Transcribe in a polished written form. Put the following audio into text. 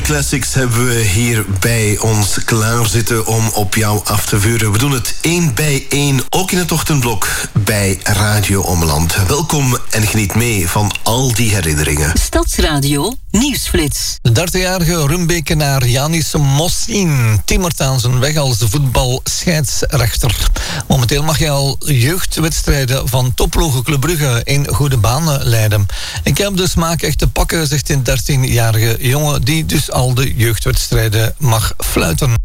Classics hebben we hier bij ons klaarzitten om op jou af te vuren. We doen het 1 bij 1, ook in het ochtendblok bij Radio Ommeland. Welkom en geniet mee van al die herinneringen. Stadsradio Nieuwsflits. De 30-jarige Rumbekenaar Janis Mossin timmert aan zijn weg als voetbalscheidsrechter. Momenteel mag hij al jeugdwedstrijden van topploegen Club Brugge in goede banen leiden. Ik heb de smaak echt te pakken, zegt een 13-jarige jongen die dus al de jeugdwedstrijden mag fluiten.